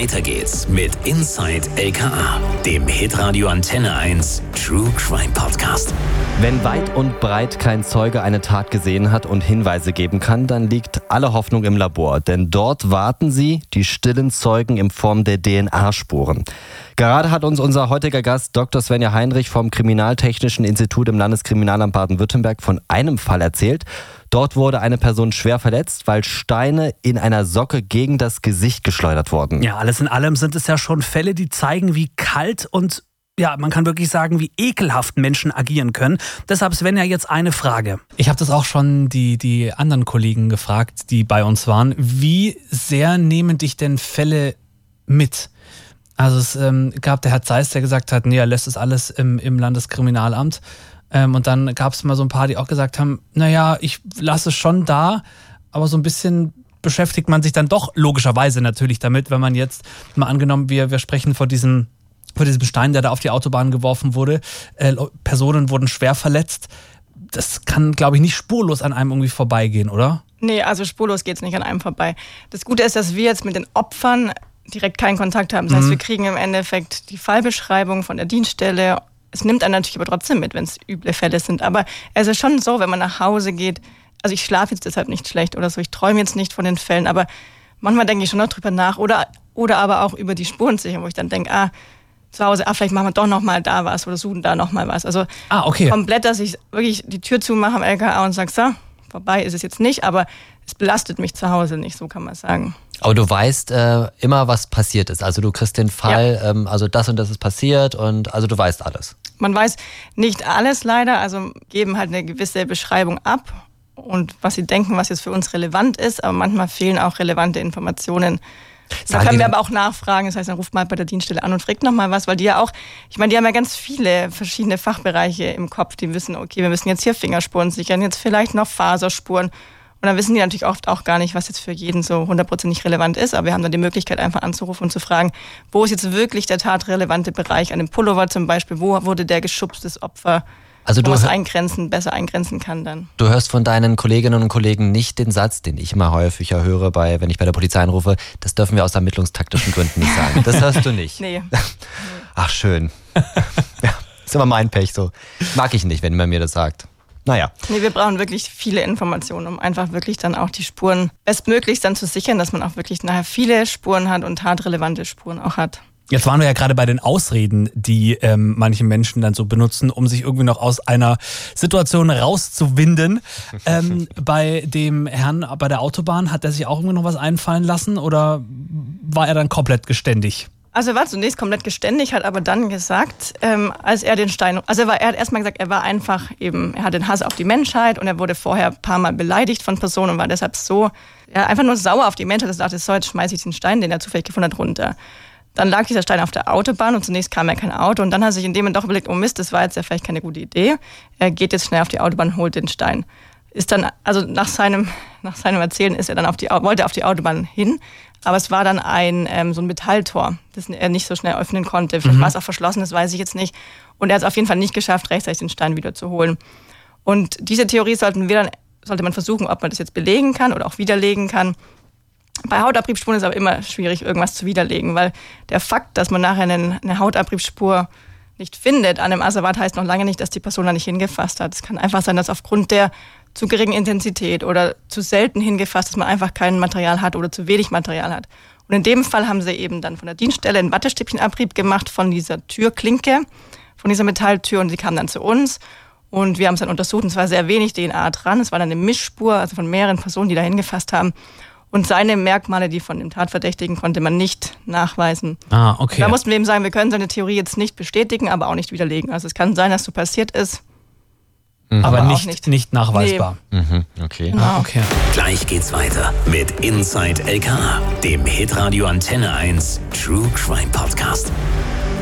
Weiter geht's mit Inside LKA, dem Hitradio Antenne 1 True Crime Podcast. Wenn weit und breit kein Zeuge eine Tat gesehen hat und Hinweise geben kann, dann liegt alle Hoffnung im Labor. Denn dort warten sie, die stillen Zeugen in Form der DNA-Spuren. Gerade hat uns unser heutiger Gast Dr. Svenja Heinrich vom Kriminaltechnischen Institut im Landeskriminalamt Baden-Württemberg von einem Fall erzählt. Dort wurde eine Person schwer verletzt, weil Steine in einer Socke gegen das Gesicht geschleudert wurden. Ja, alles in allem sind es ja schon Fälle, die zeigen, wie kalt und man kann wirklich sagen, wie ekelhaft Menschen agieren können. Deshalb, Svenja, jetzt eine Frage. Ich habe das auch schon die anderen Kollegen gefragt, die bei uns waren. Wie sehr nehmen dich denn Fälle mit? Also es gab der Herr Zeiss, der gesagt hat, nee, er lässt das alles im Landeskriminalamt. Und dann gab es mal so ein paar, die auch gesagt haben, naja, ich lasse es schon da, aber so ein bisschen beschäftigt man sich dann doch logischerweise natürlich damit, wenn man jetzt mal angenommen, wir sprechen vor diesem Stein, der da auf die Autobahn geworfen wurde. Personen wurden schwer verletzt. Das kann, glaube ich, nicht spurlos an einem irgendwie vorbeigehen, oder? Nee, also spurlos geht es nicht an einem vorbei. Das Gute ist, dass wir jetzt mit den Opfern direkt keinen Kontakt haben. Das heißt, wir kriegen im Endeffekt die Fallbeschreibung von der Dienststelle. Es nimmt einen natürlich aber trotzdem mit, wenn es üble Fälle sind. Aber es ist schon so, wenn man nach Hause geht, also ich schlafe jetzt deshalb nicht schlecht oder so, ich träume jetzt nicht von den Fällen, aber manchmal denke ich schon noch drüber nach oder aber auch über die Spurensicherung, wo ich dann denke, zu Hause, vielleicht machen wir doch nochmal da was oder suchen da nochmal was. Also okay. Komplett, dass ich wirklich die Tür zumache am LKA und sage, so, vorbei ist es jetzt nicht, aber es belastet mich zu Hause nicht, so kann man sagen. Aber du weißt immer, was passiert ist. Also du kriegst den Fall, also das und das ist passiert und also du weißt alles. Man weiß nicht alles leider, also geben halt eine gewisse Beschreibung ab und was sie denken, was jetzt für uns relevant ist, aber manchmal fehlen auch relevante Informationen. Da können wir aber auch nachfragen, das heißt, dann ruft mal bei der Dienststelle an und fragt nochmal was, weil die ja auch, ich meine, die haben ja ganz viele verschiedene Fachbereiche im Kopf, die wissen, okay, wir müssen jetzt hier Fingerspuren sichern, jetzt vielleicht noch Faserspuren und dann wissen die natürlich oft auch gar nicht, was jetzt für jeden so 100% relevant ist, aber wir haben dann die Möglichkeit einfach anzurufen und zu fragen, wo ist jetzt wirklich der tatrelevante Bereich, an dem Pullover zum Beispiel, wo wurde der geschubst, das Opfer, also wo man es besser eingrenzen kann dann. Du hörst von deinen Kolleginnen und Kollegen nicht den Satz, den ich mal häufiger höre, wenn ich bei der Polizei anrufe, das dürfen wir aus ermittlungstaktischen Gründen nicht sagen. Das hörst du nicht. Nee. Ach, schön. Ja, ist immer mein Pech so. Mag ich nicht, wenn man mir das sagt. Naja. Nee, wir brauchen wirklich viele Informationen, um einfach wirklich dann auch die Spuren bestmöglichst dann zu sichern, dass man auch wirklich nachher viele Spuren hat und tatrelevante Spuren auch hat. Jetzt waren wir ja gerade bei den Ausreden, die manche Menschen dann so benutzen, um sich irgendwie noch aus einer Situation rauszuwinden. Bei dem Herrn bei der Autobahn, hat er sich auch irgendwie noch was einfallen lassen oder war er dann komplett geständig? Also er war zunächst komplett geständig, hat aber dann gesagt, als er den Stein, er hat erstmal gesagt, er hat den Hass auf die Menschheit und er wurde vorher ein paar Mal beleidigt von Personen und war deshalb so, einfach nur sauer auf die Menschheit, dass er dachte, so, jetzt schmeiße ich den Stein, den er zufällig gefunden hat, runter. Dann lag dieser Stein auf der Autobahn und zunächst kam kein Auto und dann hat er sich in dem Moment doch überlegt, oh Mist, das war jetzt ja vielleicht keine gute Idee. Er geht jetzt schnell auf die Autobahn und holt den Stein. Ist dann, also nach seinem Erzählen ist er dann wollte er auf die Autobahn hin, aber es war dann so ein Metalltor, das er nicht so schnell öffnen konnte. Vielleicht war es auch verschlossen, das weiß ich jetzt nicht. Und er hat es auf jeden Fall nicht geschafft, rechtzeitig den Stein wieder zu holen. Und diese Theorie sollte man versuchen, ob man das jetzt belegen kann oder auch widerlegen kann. Bei Hautabriebspuren ist es aber immer schwierig, irgendwas zu widerlegen, weil der Fakt, dass man nachher eine Hautabriebsspur nicht findet an einem Asservat, heißt noch lange nicht, dass die Person da nicht hingefasst hat. Es kann einfach sein, dass aufgrund der zu geringen Intensität oder zu selten hingefasst, dass man einfach kein Material hat oder zu wenig Material hat. Und in dem Fall haben sie eben dann von der Dienststelle einen Wattestäbchenabrieb gemacht von dieser Türklinke, von dieser Metalltür und sie kam dann zu uns. Und wir haben es dann untersucht und es war sehr wenig DNA dran. Es war dann eine Mischspur, also von mehreren Personen, die da hingefasst haben. Und seine Merkmale, die von dem Tatverdächtigen, konnte man nicht nachweisen. Okay. Da mussten wir ihm sagen, wir können seine Theorie jetzt nicht bestätigen, aber auch nicht widerlegen. Also es kann sein, dass so passiert ist. Aber nicht nachweisbar. Nee. Okay. Genau. Okay. Gleich geht's weiter mit Inside LKA, dem Hitradio Antenne 1 True Crime Podcast.